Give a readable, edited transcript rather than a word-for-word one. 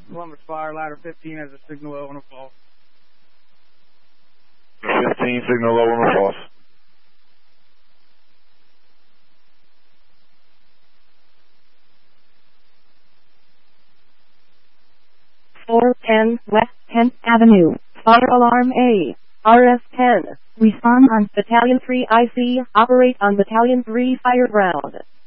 Columbus Fire, ladder 15 has a signal low and a false. 15, signal low and a false. 410 West 10th Avenue, Fire Alarm A, RF-10. Respond on Battalion 3 IC, operate on Battalion 3 Fire Ground.